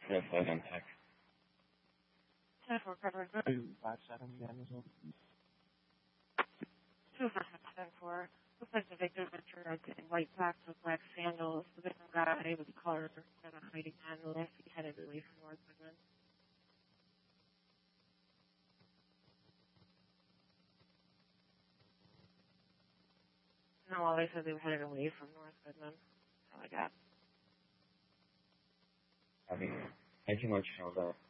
Yes, I can check. 10-4 coverage. 257 Daniel. 2-4. Looks like the victim entered in white socks with black sandals. The victim got away with color and a hiding on the left. He headed away from North Midland. No, all they said they were headed away from North Midland. That's all I got. Thank you much, Hilda.